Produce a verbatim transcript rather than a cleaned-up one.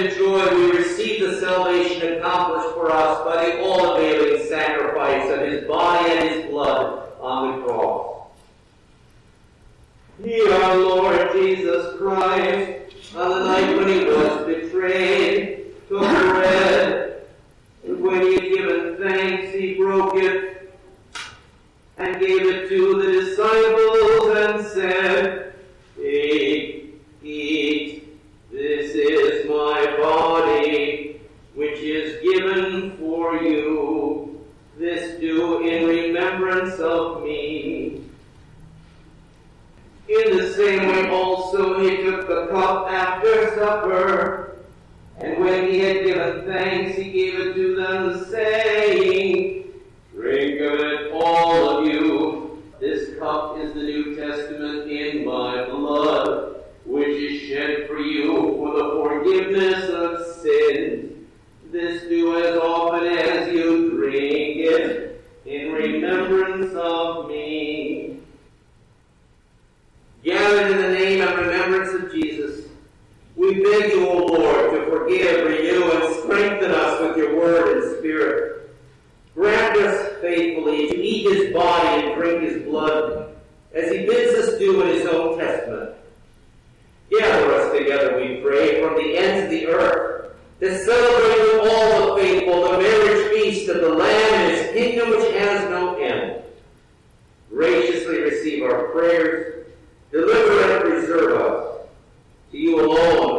and joy we receive the salvation accomplished for us by the all-availing sacrifice of his body and his blood on the cross. He, our Lord Jesus Christ, on the night when he was betrayed, took bread, and when he had given thanks, he broke it and gave it to the disciples and said, Take, eat, this is my body, which is given for you. This do in remembrance of me. In the same way also he took the cup after supper, and when he had given thanks, he gave it to them, saying, Drink of it, all of you. This cup is the New Testament in my blood, which is shed for you for the forgiveness of sins. This do as often as you drink it in remembrance of me. Gathered in the name and remembrance of Jesus, we beg you, O Lord, to forgive, renew, and strengthen us with your word and spirit. Grant us faithfully to eat his body and drink his blood, as he bids us do in his own testament. Gather us together, we pray, from the ends of the earth, to celebrate with all the faithful the marriage feast of the Lamb and his kingdom which has no end. Graciously receive our prayers, deliver and preserve us. To you alone